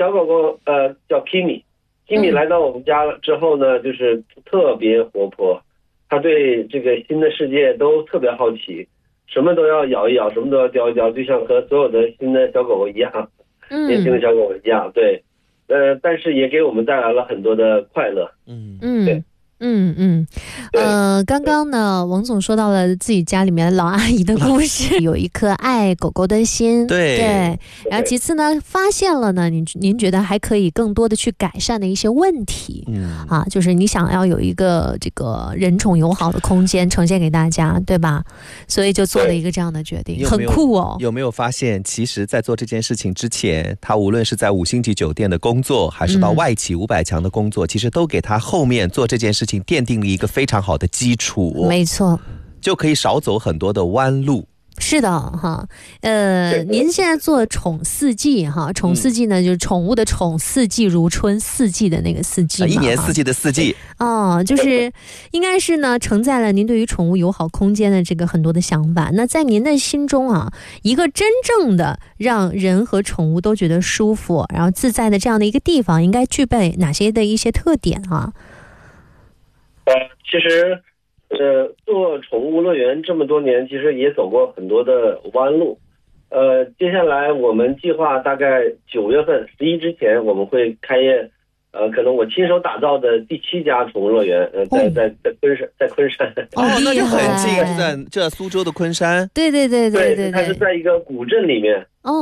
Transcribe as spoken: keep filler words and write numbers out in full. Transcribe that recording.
小狗狗呃叫 Kimi，Kimi 来到我们家了之后呢，就是特别活泼，它对这个新的世界都特别好奇，什么都要咬一咬，什么都要叼一叼，就像和所有的新的小狗狗一样，年轻的小狗狗一样，对，呃，但是也给我们带来了很多的快乐。 嗯嗯， 对。 嗯嗯，呃，刚刚呢，王总说到了自己家里面老阿姨的故事，有一颗爱狗狗的心， 对对。然后其次呢，发现了呢，您您觉得还可以更多的去改善的一些问题， 嗯啊，就是你想要有一个这个人宠友好的空间呈现给大家，对吧？所以就做了一个这样的决定，很酷哦。 有没有发现，其实，在做这件事情之前，他无论是在五星级酒店的工作，还是到外企五百强的工作，嗯、其实都给他后面做这件事情奠定了一个非常好的基础。 没错， 就可以少走很多的弯路。 是的哈，呃，您现在做宠四季哈，宠四季呢、嗯、就是宠物的宠，四季如春，四季的那个四季嘛， 一年四季的四季。 哦，就是应该是呢承载了您对于宠物友好空间的这个很多的想法。那在您的心中啊，一个真正的让人和宠物都觉得舒服，然后自在的这样的一个地方，应该具备哪些的一些特点啊？ 呃，其实。呃，做宠物乐园这么多年，其实也走过很多的弯路。呃，接下来我们计划大概九月份十一之前，我们会开业。呃，可能我亲手打造的第七家宠物乐园，呃，在在在昆山，在昆山。 哦，那就很近，就在这苏州的昆山。 对对对对对对， 它是在一个古镇里面。 哦。